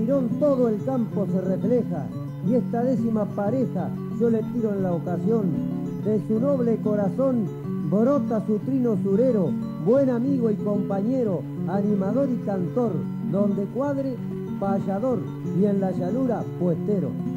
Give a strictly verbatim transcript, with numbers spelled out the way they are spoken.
Tirón todo el campo se refleja, y esta décima pareja yo le tiro en la ocasión. De su noble corazón brota su trino surero, buen amigo y compañero, animador y cantor, donde cuadre payador y en la llanura puestero.